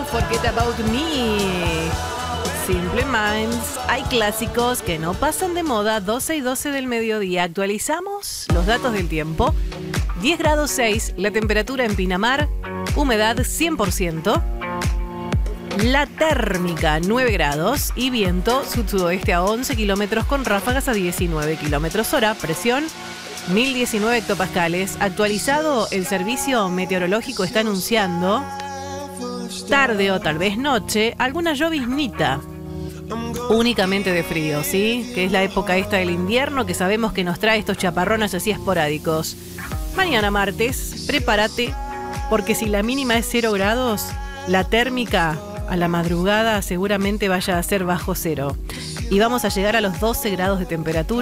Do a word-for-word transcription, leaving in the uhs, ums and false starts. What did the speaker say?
Forget About Me. Simple Minds. Hay clásicos que no pasan de moda. doce y doce del mediodía. Actualizamos los datos del tiempo. diez grados seis la temperatura en Pinamar. Humedad cien por ciento. La térmica nueve grados y viento sud-sudoeste a once kilómetros con ráfagas a diecinueve kilómetros hora. Presión mil diecinueve hectopascales. Actualizado, el servicio meteorológico está anunciando tarde o tal vez noche alguna lloviznita. Únicamente de frío, ¿sí? Que es la época esta del invierno que sabemos que nos trae estos chaparrones así esporádicos. Mañana martes, prepárate, porque si la mínima es cero grados, la térmica a la madrugada seguramente vaya a ser bajo cero. Y vamos a llegar a los doce grados de temperatura.